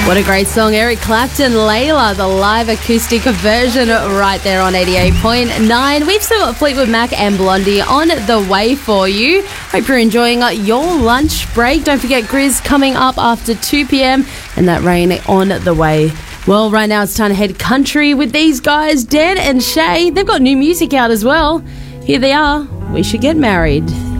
What a great song. Eric Clapton, Layla, the live acoustic version right there on 88.9. We've still got Fleetwood Mac and Blondie on the way for you. Hope you're enjoying your lunch break. Don't forget Grizz coming up after 2 p.m. and that rain on the way. Well, right now it's time to head country with these guys, Dan and Shay. They've got new music out as well. Here they are. We Should Get Married.